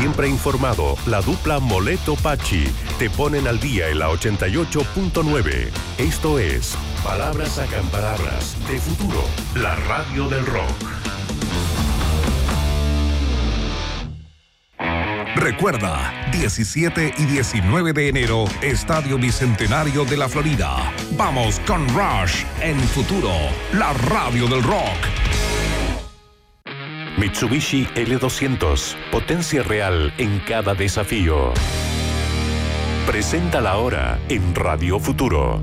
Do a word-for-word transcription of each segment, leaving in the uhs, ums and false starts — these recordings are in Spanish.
Siempre informado, la dupla Moleto Pachi te ponen al día en la ochenta y ocho punto nueve. Esto es Palabras Sacan Palabras de Futuro, la radio del rock. Recuerda, diecisiete y diecinueve de enero, Estadio Bicentenario de la Florida. Vamos con Rush en Futuro, la radio del rock. Mitsubishi L doscientos, potencia real en cada desafío. Presenta la hora en Radio Futuro.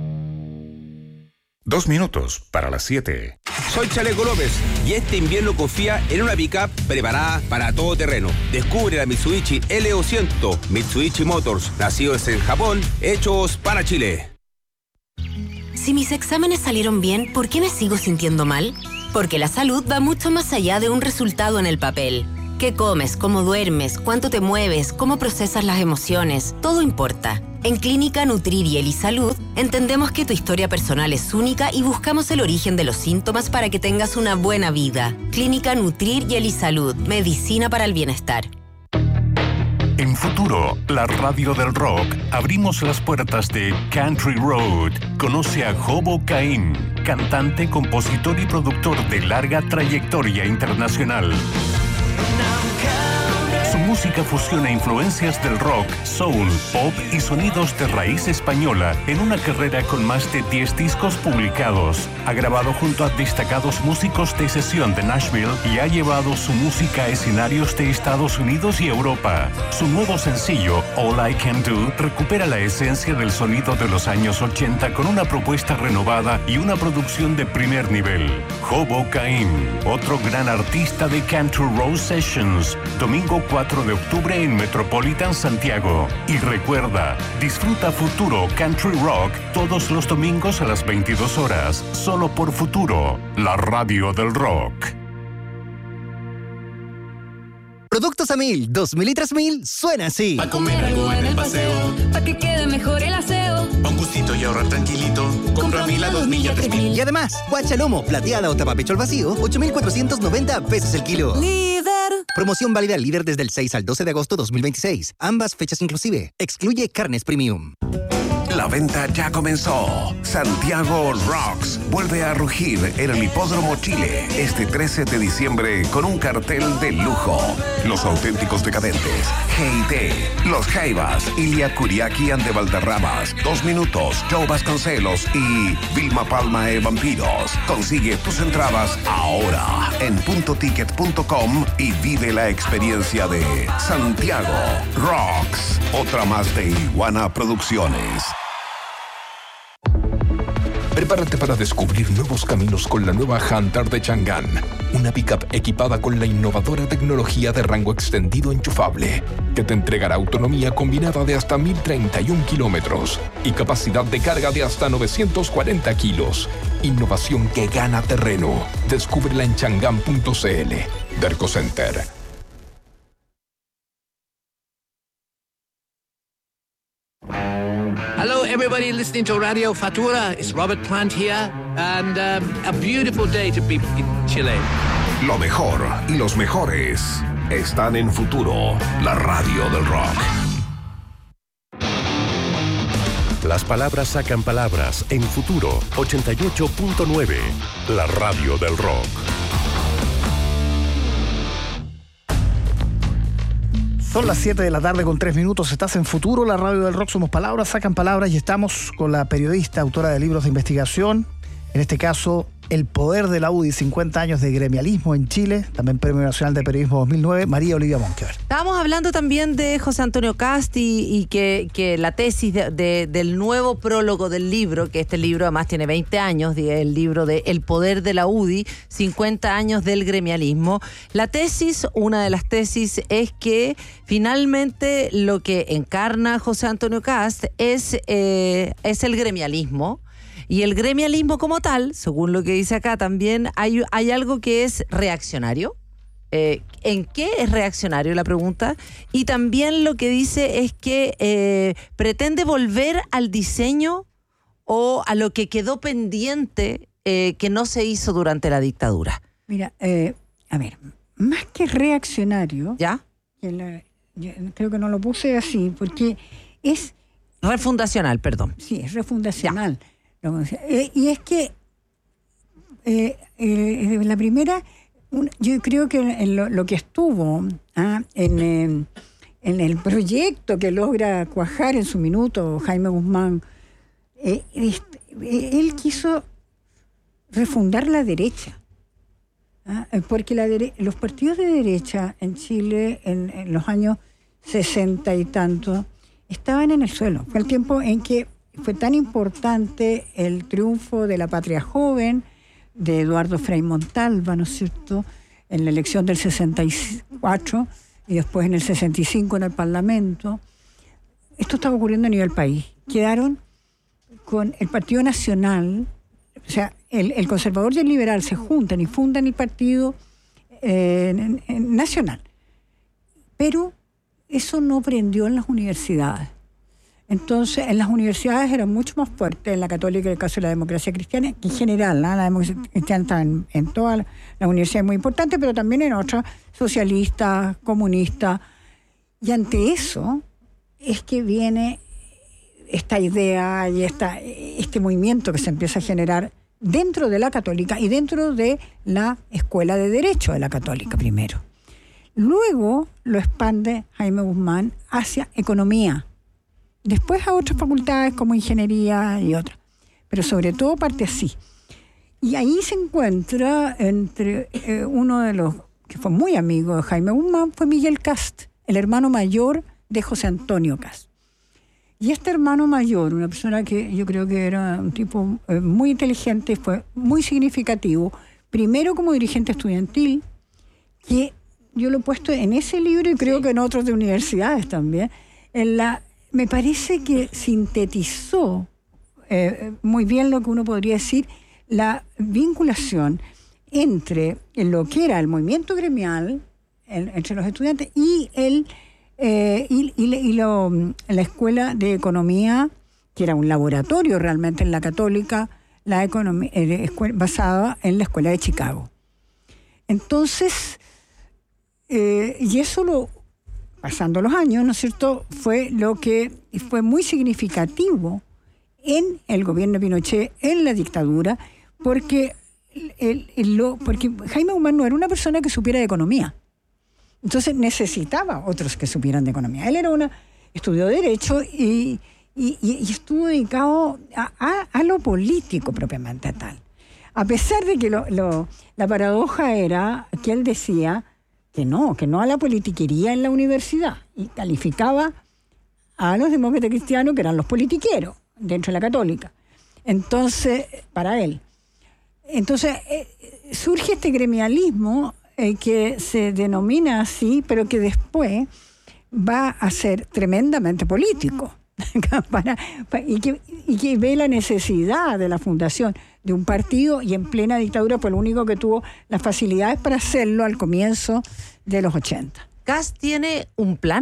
Dos minutos para las siete. Soy Chaleco López y este invierno confía en una pick-up preparada para todo terreno. Descubre la Mitsubishi L doscientos, Mitsubishi Motors, nacidos en Japón, hechos para Chile. Si mis exámenes salieron bien, ¿por qué me sigo sintiendo mal? Porque la salud va mucho más allá de un resultado en el papel. ¿Qué comes? ¿Cómo duermes? ¿Cuánto te mueves? ¿Cómo procesas las emociones? Todo importa. En Clínica Nutrir y Elisalud entendemos que tu historia personal es única y buscamos el origen de los síntomas para que tengas una buena vida. Clínica Nutrir y Elisalud, medicina para el bienestar. En Futuro, la radio del rock, abrimos las puertas de Country Road. Conoce a Jobo Caín, cantante, compositor y productor de larga trayectoria internacional. Su música fusiona influencias del rock, soul, pop y sonidos de raíz española en una carrera con más de diez discos publicados. Ha grabado junto a destacados músicos de sesión de Nashville y ha llevado su música a escenarios de Estados Unidos y Europa. Su nuevo sencillo, All I Can Do, recupera la esencia del sonido de los años ochenta con una propuesta renovada y una producción de primer nivel. Jobo Caín, otro gran artista de Country Road Sessions, domingo cuatro de octubre en Metropolitan Santiago. Y recuerda, disfruta Futuro Country Rock todos los domingos a las veintidós horas, solo por Futuro, la radio del rock. Productos a mil, dos mil y tres mil, suena así. Pa' comer algo en el paseo, pa' que quede mejor el aseo. Pa' un gustito y ahorrar tranquilito, compra a mil a dos mil y a tres mil. Y además, guachalomo, plateada o tapapecho al vacío, ocho mil cuatrocientos noventa pesos el kilo. Líder. Promoción válida al líder desde el seis al doce de agosto dos mil veintiséis. Ambas fechas inclusive. Excluye carnes premium. La venta ya comenzó. Santiago Rocks vuelve a rugir en el Hipódromo Chile este trece de diciembre con un cartel de lujo. Los auténticos decadentes, G I T, Los Jaivas, Ilia Kuriaki and the Valderramas, Dos Minutos, Joe Vasconcelos y Vilma Palma e Vampiros. Consigue tus entradas ahora en punto ticket punto com y vive la experiencia de Santiago Rocks. Otra más de Iguana Producciones. Prepárate para descubrir nuevos caminos con la nueva Hunter de Chang'an, una pickup equipada con la innovadora tecnología de rango extendido enchufable, que te entregará autonomía combinada de hasta mil treinta y uno kilómetros y capacidad de carga de hasta novecientos cuarenta kilos. Innovación que gana terreno. Descúbrela en chang'an punto c l. Derco Center. Hello, everybody listening to Radio Futura. It's Robert Plant here, and um, a beautiful day to be in Chile. Lo mejor y los mejores están en Futuro, la radio del rock. Las palabras sacan palabras en Futuro ochenta y ocho punto nueve, la radio del rock. Son las siete de la tarde con tres minutos. Estás en Futuro, la radio del rock. Somos palabras, sacan palabras y estamos con la periodista, autora de libros de investigación. En este caso, El poder de la U D I, cincuenta años de gremialismo en Chile. También Premio Nacional de Periodismo dos mil nueve, María Olivia Monkever. Estábamos hablando también de José Antonio Cast y, y que, que la tesis de, de, del nuevo prólogo del libro, que este libro además tiene veinte años, el libro de El poder de la U D I, cincuenta años del gremialismo. La tesis, una de las tesis, es que finalmente lo que encarna José Antonio Cast es, eh, es el gremialismo. Y el gremialismo como tal, según lo que dice acá también, hay, hay algo que es reaccionario. Eh, ¿En qué es reaccionario la pregunta? Y también lo que dice es que eh, pretende volver al diseño o a lo que quedó pendiente eh, que no se hizo durante la dictadura. Mira, eh, a ver, más que reaccionario, ¿ya? Que la, yo creo que no lo puse así, porque es... Refundacional, perdón. Sí, es refundacional. Eh, y es que eh, eh, la primera, un, yo creo que en lo, lo que estuvo ah, en, eh, en el proyecto que logra cuajar en su minuto Jaime Guzmán, eh, este, él quiso refundar la derecha. ¿Ah? Porque la dere- los partidos de derecha en Chile en, en los años sesenta y tanto estaban en el suelo. Fue el tiempo en que fue tan importante el triunfo de la Patria Joven, de Eduardo Frei Montalva, ¿no es cierto?, en la elección del sesenta y cuatro y después en el sesenta y cinco en el Parlamento. Esto estaba ocurriendo a nivel país. Quedaron con el Partido Nacional, o sea, el, el conservador y el liberal se juntan y fundan el Partido eh, en, en, Nacional. Pero eso no prendió en las universidades. Entonces, en las universidades era mucho más fuerte, en la católica, en el caso de la democracia cristiana, que en general, ¿no? La democracia cristiana está en, en todas las la universidades muy importantes, pero también en otras, socialistas, comunistas. Y ante eso es que viene esta idea y esta, este movimiento que se empieza a generar dentro de la católica y dentro de la Escuela de Derecho de la Católica primero. Luego lo expande Jaime Guzmán hacia economía, después a otras facultades como ingeniería y otras, pero sobre todo parte así. Y ahí se encuentra entre eh, uno de los que fue muy amigo de Jaime Guzmán, fue Miguel Kast, el hermano mayor de José Antonio Kast. Y este hermano mayor, una persona que yo creo que era un tipo eh, muy inteligente, fue muy significativo, primero como dirigente estudiantil, que yo lo he puesto en ese libro y creo sí. que en otros de universidades también, en la, me parece que sintetizó eh, muy bien lo que uno podría decir, la vinculación entre lo que era el movimiento gremial, el, entre los estudiantes, y, el, eh, y, y, y lo, la Escuela de Economía, que era un laboratorio realmente en la Católica, la economía, eh, basada en la Escuela de Chicago. Entonces, eh, y eso lo, pasando los años, ¿no es cierto?, fue lo que fue muy significativo en el gobierno de Pinochet, en la dictadura, porque, el, el, lo, porque Jaime Guzmán no era una persona que supiera de economía. Entonces necesitaba otros que supieran de economía. Él era una, estudió Derecho y, y, y estuvo dedicado a, a, a lo político propiamente tal. A pesar de que lo, lo, la paradoja era que él decía que no, que no a la politiquería en la universidad, y calificaba a los demócratas cristianos, que eran los politiqueros dentro de la Católica. Entonces, para él. Entonces, eh, surge este gremialismo eh, que se denomina así, pero que después va a ser tremendamente político. para, para, y, que, y que ve la necesidad de la fundación de un partido, y en plena dictadura fue el único que tuvo las facilidades para hacerlo al comienzo de los ochenta. ¿Kast tiene un plan?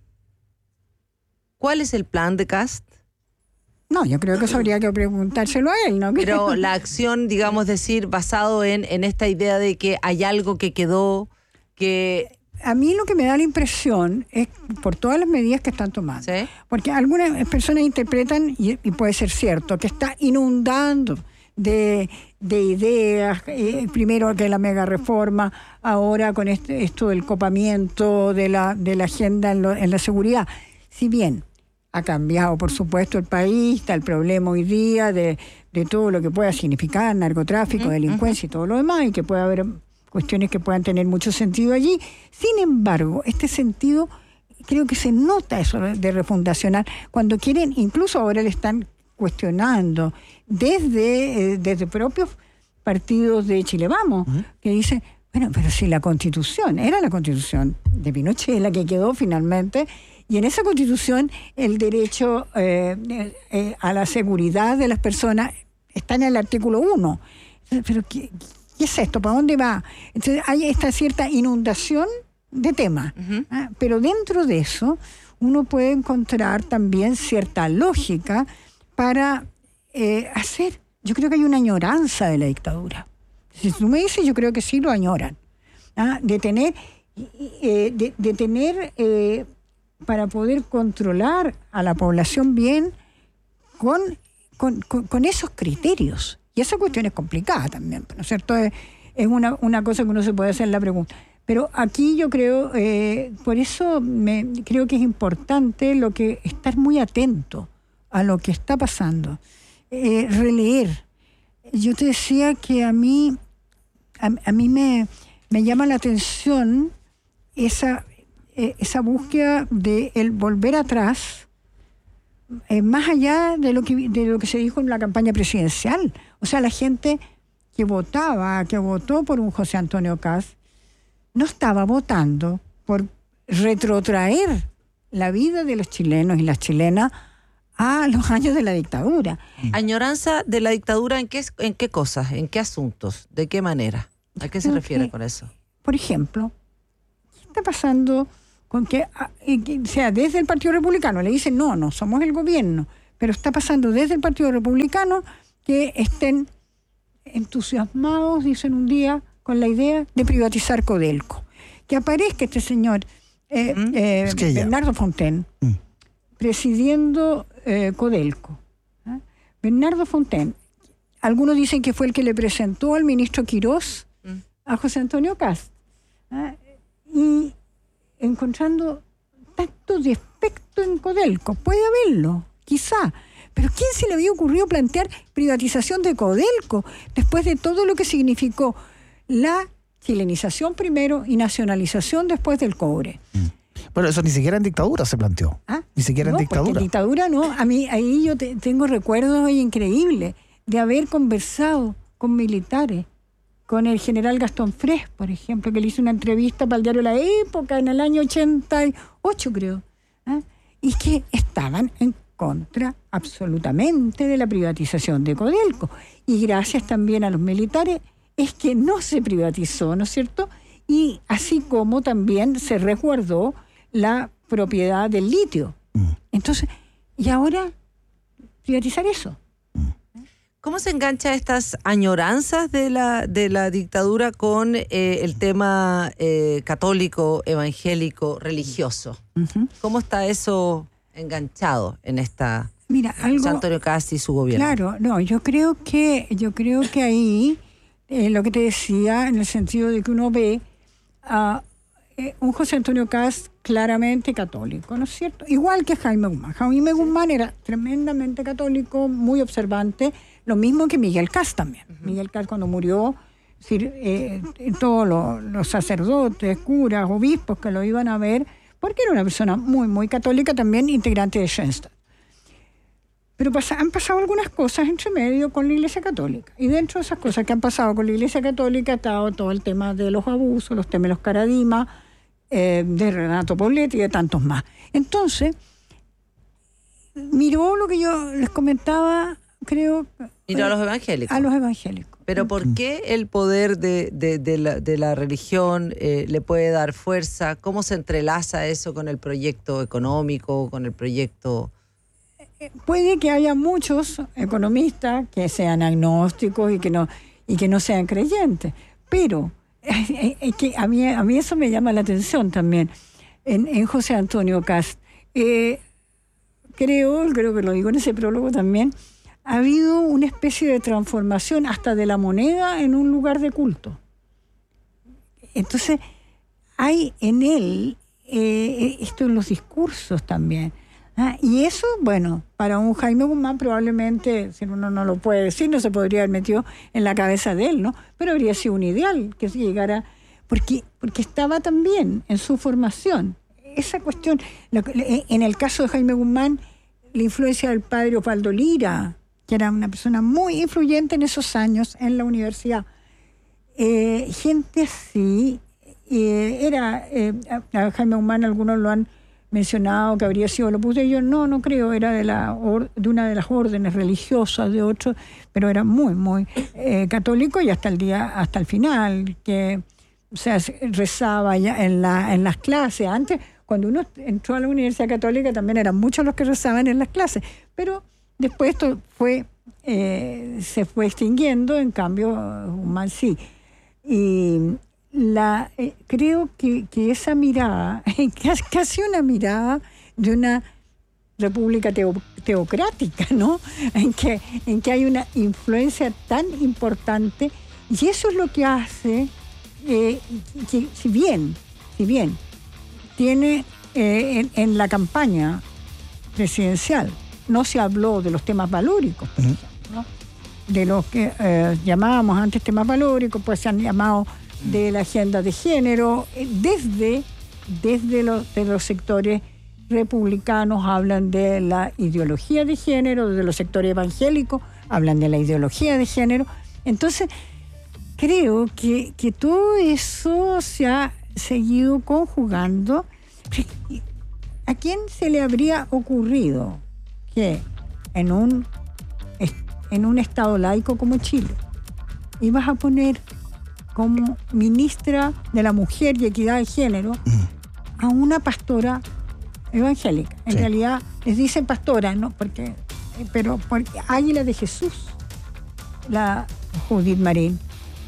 ¿Cuál es el plan de Kast? No, yo creo que eso habría que preguntárselo a él, ¿no? Pero la acción, digamos, decir, basado en, en esta idea de que hay algo que quedó, que... A mí lo que me da la impresión es por todas las medidas que están tomando. ¿Sí? Porque algunas personas interpretan, y, y puede ser cierto, que está inundando de, de ideas, eh, primero que la mega reforma, ahora con este, esto del copamiento de la, de la agenda en, lo, en la seguridad. Si bien ha cambiado, por supuesto, el país, está el problema hoy día de, de todo lo que pueda significar narcotráfico, uh-huh, delincuencia uh-huh. y todo lo demás, y que pueda haber cuestiones que puedan tener mucho sentido allí. Sin embargo, este sentido, creo que se nota eso de refundacional, cuando quieren, incluso ahora le están cuestionando desde, eh, desde propios partidos de Chile Vamos, uh-huh. que dicen, bueno, pero si la Constitución, era la Constitución de Pinochet la que quedó finalmente, y en esa Constitución el derecho eh, eh, a la seguridad de las personas está en el artículo uno. Pero ¿qué, qué es esto? ¿Para dónde va? Entonces hay esta cierta inundación de temas. Uh-huh. ¿eh? Pero dentro de eso uno puede encontrar también cierta lógica para eh, hacer... Yo creo que hay una añoranza de la dictadura. Si tú me dices, yo creo que sí lo añoran. ¿ah? De tener... Eh, de, de tener... Eh, para poder controlar a la población bien con, con, con, con esos criterios. Y esa cuestión es complicada también, ¿no es cierto? Es, es una, una cosa que uno se puede hacer la pregunta. Pero aquí yo creo, eh, por eso me, creo que es importante lo que estar muy atento a lo que está pasando. Eh, releer. Yo te decía que a mí, a, a mí me, me llama la atención esa, eh, esa búsqueda de el volver atrás, eh, más allá de lo que de lo que se dijo en la campaña presidencial. O sea, la gente que votaba, que votó por un José Antonio Kast, no estaba votando por retrotraer la vida de los chilenos y las chilenas a los años de la dictadura. ¿Añoranza de la dictadura en qué, en qué cosas, en qué asuntos, de qué manera? ¿A qué se Creo refiere que, con eso? Por ejemplo, ¿qué está pasando con que, o sea, desde el Partido Republicano le dicen, no, no somos el gobierno, pero está pasando desde el Partido Republicano que estén entusiasmados, dicen un día, con la idea de privatizar Codelco. Que aparezca este señor eh, ¿Mm? eh, es que Bernardo Fontaine ¿Mm? presidiendo eh, Codelco. ¿eh? Bernardo Fontaine, algunos dicen que fue el que le presentó al ministro Quirós ¿Mm? a José Antonio Kast. ¿eh? Y encontrando tanto defecto en Codelco, puede haberlo, quizá. Pero ¿quién se le había ocurrido plantear privatización de Codelco después de todo lo que significó la chilenización primero y nacionalización después del cobre? Mm. Bueno, eso ni siquiera en dictadura se planteó. ¿Ah? Ni siquiera no, en dictadura. En dictadura no. A mí ahí yo te, tengo recuerdos increíbles de haber conversado con militares, con el general Gastón Frés, por ejemplo, que le hizo una entrevista para el diario La Época en el año ochenta y ocho, creo. ¿eh? Y que estaban en contra absolutamente de la privatización de Codelco. Y gracias también a los militares es que no se privatizó, ¿no es cierto? Y así como también se resguardó la propiedad del litio. Entonces, ¿y ahora privatizar eso? ¿Cómo se engancha estas añoranzas de la, de la dictadura con eh, el tema eh, católico, evangélico, religioso? Uh-huh. ¿Cómo está eso enganchado en esta Mira, algo, José Antonio Kast y su gobierno? Claro, no, yo creo que, yo creo que ahí, eh, lo que te decía, en el sentido de que uno ve a eh, un José Antonio Kast claramente católico, ¿no es cierto? Igual que Jaime Guzmán. Jaime Guzmán era tremendamente católico, muy observante, lo mismo que Miguel Kast también. Uh-huh. Miguel Kast cuando murió, es decir, eh, todos los, los sacerdotes, curas, obispos que lo iban a ver, porque era una persona muy, muy católica, también integrante de Schoenstatt. Pero pasa, han pasado algunas cosas entre medio con la Iglesia Católica. Y dentro de esas cosas que han pasado con la Iglesia Católica ha estado todo el tema de los abusos, los temas de los Caradima, eh, de Renato Poblete y de tantos más. Entonces, miró lo que yo les comentaba, creo... Miró a los evangélicos. A los evangélicos. Pero ¿por qué el poder de, de, de, la, de la religión eh, le puede dar fuerza? ¿Cómo se entrelaza eso con el proyecto económico, con el proyecto...? Puede que haya muchos economistas que sean agnósticos y que no, y que no sean creyentes, pero es que a mí, a mí eso me llama la atención también en, en José Antonio Kast. Eh, creo, creo que lo digo en ese prólogo también, ha habido una especie de transformación hasta de la moneda en un lugar de culto. Entonces, hay en él, eh, esto en los discursos también, Ah, y eso, bueno, para un Jaime Guzmán probablemente, si uno no lo puede decir, no se podría haber metido en la cabeza de él, ¿no? Pero habría sido un ideal que se llegara, porque, porque estaba también en su formación. Esa cuestión, en el caso de Jaime Guzmán, la influencia del padre Osvaldo Lira, que era una persona muy influyente en esos años en la universidad. Eh, gente así, eh, era, eh, a Jaime Guzmán algunos lo han mencionado que habría sido lo puse yo no no creo era de la or, de una de las órdenes religiosas de otro, pero era muy muy eh, católico y hasta el día hasta el final que o sea rezaba ya en la en las clases. Antes cuando uno entró a la Universidad Católica también eran muchos los que rezaban en las clases, pero después esto fue eh, se fue extinguiendo. En cambio Guzmán sí. Y la, eh, creo que, que esa mirada, es casi una mirada de una república teo, teocrática, ¿no? En que, en que hay una influencia tan importante, y eso es lo que hace eh, que, si bien, si bien tiene eh, en, en la campaña presidencial no se habló de los temas valóricos, por uh-huh. ejemplo, ¿no? De los que eh, llamábamos antes temas valóricos, pues se han llamado de la agenda de género, desde, desde los, de los sectores republicanos hablan de la ideología de género, desde los sectores evangélicos hablan de la ideología de género. Entonces, creo que, que todo eso se ha seguido conjugando. ¿A quién se le habría ocurrido que en un, en un estado laico como Chile ibas a poner como ministra de la Mujer y Equidad de Género a una pastora evangélica? En sí. realidad les dicen pastora, ¿no? Porque, pero porque Águila de Jesús, la Judith Marín.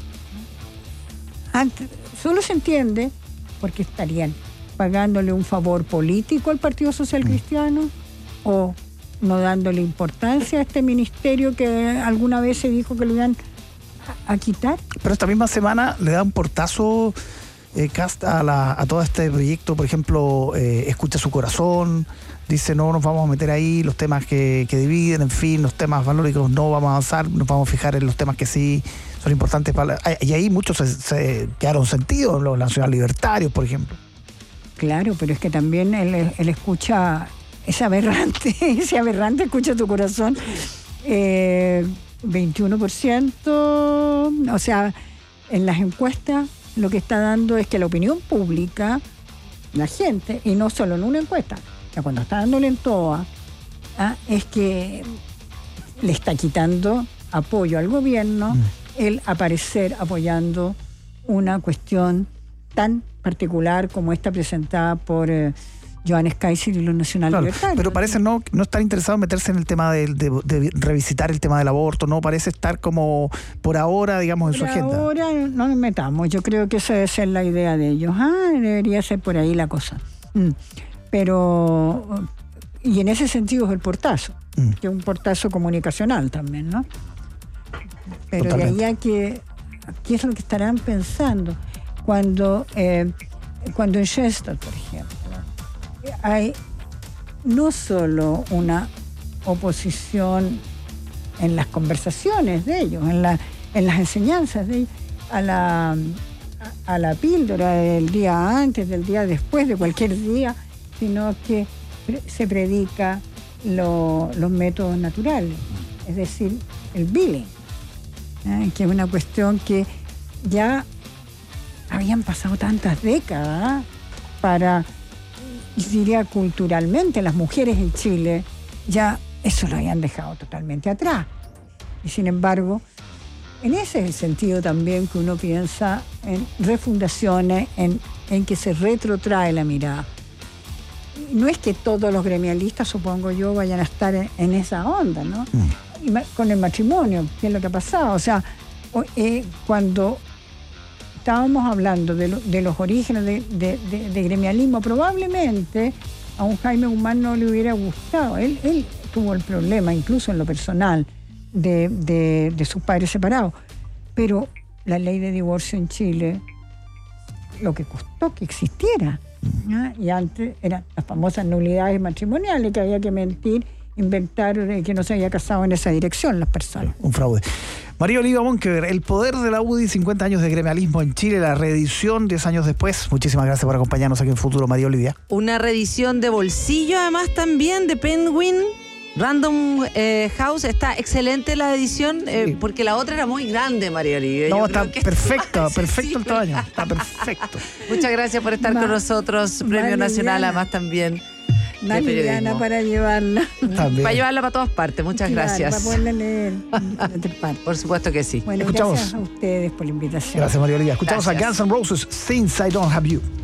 Antes, solo se entiende porque estarían pagándole un favor político al Partido Social Cristiano, mm. o no dándole importancia a este ministerio que alguna vez se dijo que lo iban a, a quitar. Pero esta misma semana le da un portazo eh, Kast a, la, a todo este proyecto, por ejemplo, eh, Escucha su corazón, dice no nos vamos a meter ahí, los temas que, que dividen, en fin, los temas valóricos no vamos a avanzar, nos vamos a fijar en los temas que sí son importantes para... Y ahí muchos se, se quedaron sentidos, los nacional libertarios, por ejemplo. Claro, pero es que también él, él escucha, es aberrante, ese aberrante escucha tu corazón, eh, veintiuno por ciento, o sea, en las encuestas lo que está dando es que la opinión pública, la gente, y no solo en una encuesta, ya cuando está dándole en todas, ¿ah? es que le está quitando apoyo al gobierno, mm. el aparecer apoyando una cuestión tan particular como esta presentada por eh, Johannes Kaiser y los Nacional Claro, Libertarios. pero parece no, no estar interesado en meterse en el tema de, de, de revisitar el tema del aborto, no parece estar como por ahora, digamos, en por su agenda. Ahora no nos metamos, yo creo que esa debe ser la idea de ellos. Ah, debería ser por ahí la cosa. Mm. Pero, y en ese sentido es el portazo, mm. que es un portazo comunicacional también, ¿no? Pero Totalmente. De ahí a que, ¿qué es lo que estarán pensando? Cuando, eh, cuando en Shestar, por ejemplo, hay no solo una oposición en las conversaciones de ellos, en, la, en las enseñanzas de ellos, a la, a, a la píldora del día antes, del día después, de cualquier día, sino que se predica lo, los métodos naturales, es decir, el billing, ¿eh? Que es una cuestión que ya habían pasado tantas décadas para, diría culturalmente, las mujeres en Chile ya eso lo habían dejado totalmente atrás. Y sin embargo, en ese es el sentido también que uno piensa en refundaciones, en, en que se retrotrae la mirada. No es que todos los gremialistas, supongo yo, vayan a estar en, en esa onda, ¿no? Mm. Y con el matrimonio, ¿qué es lo que ha pasado? O sea, eh, cuando estábamos hablando de, lo, de los orígenes de, de, de, de gremialismo, probablemente a un Jaime Guzmán no le hubiera gustado. Él, él tuvo el problema, incluso en lo personal, de, de, de sus padres separados. Pero la ley de divorcio en Chile, lo que costó que existiera, ¿no? Y antes eran las famosas nulidades matrimoniales, que había que mentir, inventar que no se había casado en esa dirección las personas. Un fraude. María Oliva Monkeberg, el poder de la U D I, cincuenta años de gremialismo en Chile, la reedición diez años después. Muchísimas gracias por acompañarnos aquí en Futuro, María Olivia. Una reedición de bolsillo, además, también de Penguin. Random eh, House, está excelente la edición, eh, sí. porque la otra era muy grande, María Olivia. No, Yo está creo que perfecto, está perfecto el tamaño, está perfecto. Muchas gracias por estar Ma, con nosotros, Premio Nacional, además también. Más liviana para llevarla. También. Para llevarla para todas partes, muchas claro, gracias. Para poderla leer. Por supuesto que sí. Bueno, Escuchamos. gracias a ustedes por la invitación. Gracias, María Olivia. Escuchamos gracias. a Guns N' Roses, Since I Don't Have You.